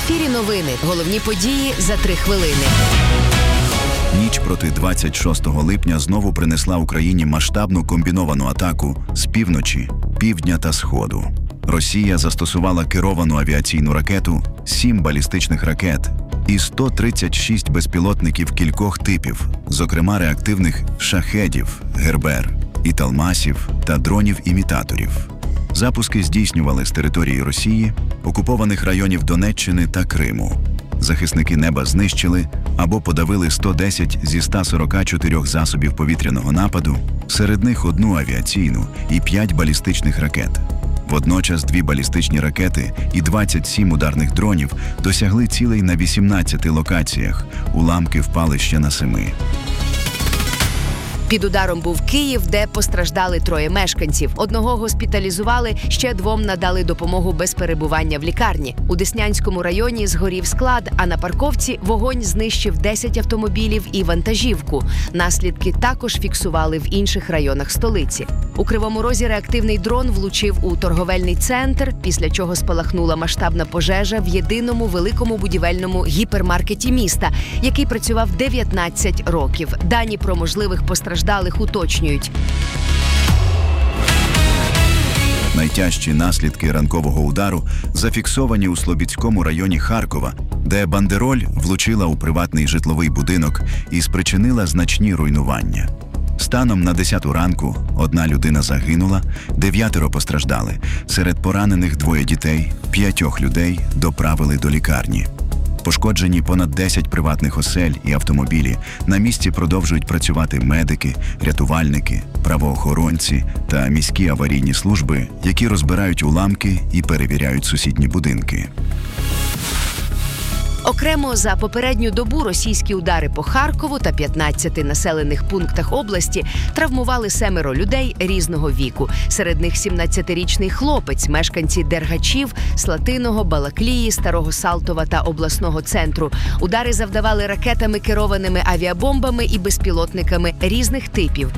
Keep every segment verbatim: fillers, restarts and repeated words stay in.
ефірі новини. Головні події за три хвилини. Ніч проти двадцять шостого липня знову принесла Україні масштабну комбіновану атаку з півночі, півдня та сходу. Росія застосувала керовану авіаційну ракету, сім балістичних ракет і сто тридцять шість безпілотників кількох типів, зокрема реактивних шахедів, гербер, італмасів та дронів-імітаторів. Запуски здійснювали з території Росії, окупованих районів Донеччини та Криму. Захисники неба знищили або подавили сто десять зі ста сорока чотирьох засобів повітряного нападу, серед них одну авіаційну і п'ять балістичних ракет. Водночас дві балістичні ракети і двадцять сім ударних дронів досягли цілей на вісімнадцяти локаціях, уламки впали ще на семи. Під ударом був Київ, де постраждали троє мешканців. Одного госпіталізували, ще двом надали допомогу без перебування в лікарні. У Деснянському районі згорів склад, а на парковці вогонь знищив десять автомобілів і вантажівку. Наслідки також фіксували в інших районах столиці. У Кривому Розі реактивний дрон влучив у торговельний центр, після чого спалахнула масштабна пожежа в єдиному великому будівельному гіпермаркеті міста, який працював дев'ятнадцять років. Дані про можливих постраждалих уточнюють. Найтяжчі наслідки ранкового удару зафіксовані у Слобідському районі Харкова, де бандероль влучила у приватний житловий будинок і спричинила значні руйнування. Станом на десяту ранку одна людина загинула, дев'ятеро постраждали. Серед поранених двоє дітей, п'ятьох людей доправили до лікарні. Пошкоджені понад десять приватних осель і автомобілі. На місці продовжують працювати медики, рятувальники, правоохоронці та міські аварійні служби, які розбирають уламки і перевіряють сусідні будинки. Окремо за попередню добу російські удари по Харкову та п'ятнадцяти населених пунктах області травмували семеро людей різного віку. Серед них сімнадцятирічний хлопець, мешканці Дергачів, Слатиного, Балаклії, Старого Салтова та обласного центру. Удари завдавали ракетами, керованими авіабомбами і безпілотниками різних типів.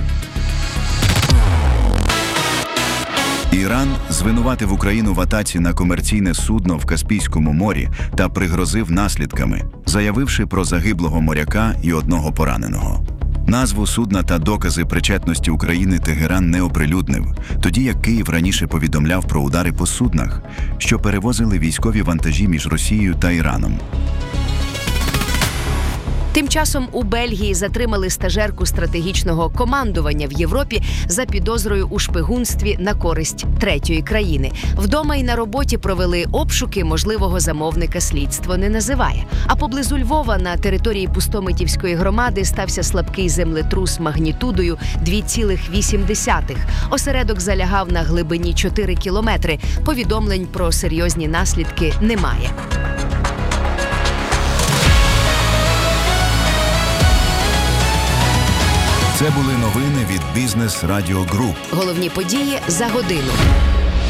Іран звинуватив Україну в атаці на комерційне судно в Каспійському морі та пригрозив наслідками, заявивши про загиблого моряка і одного пораненого. Назву судна та докази причетності України Тегеран не оприлюднив, тоді як Київ раніше повідомляв про удари по суднах, що перевозили військові вантажі між Росією та Іраном. Тим часом у Бельгії затримали стажерку стратегічного командування в Європі за підозрою у шпигунстві на користь третьої країни. Вдома і на роботі провели обшуки, можливого замовника слідство не називає. А поблизу Львова на території Пустомитівської громади стався слабкий землетрус магнітудою дві цілих вісім десятих. Осередок залягав на глибині чотири кілометри. Повідомлень про серйозні наслідки немає. Це були новини від Бізнес Радіо Груп. Головні події за годину.